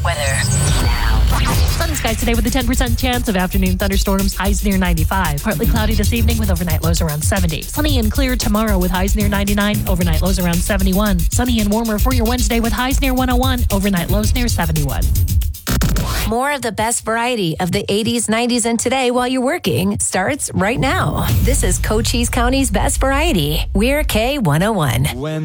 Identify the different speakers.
Speaker 1: Weather now.
Speaker 2: Sunny skies today with a 10% chance of afternoon thunderstorms, highs near 95. Partly cloudy this evening with overnight lows around 70. Sunny and clear tomorrow with highs near 99, overnight lows around 71. Sunny and warmer for your Wednesday with highs near 101, overnight lows near 71.
Speaker 1: More of the best variety of the 80s, 90s, and today while you're working starts right now. This is Cochise County's Best Variety. We're K101.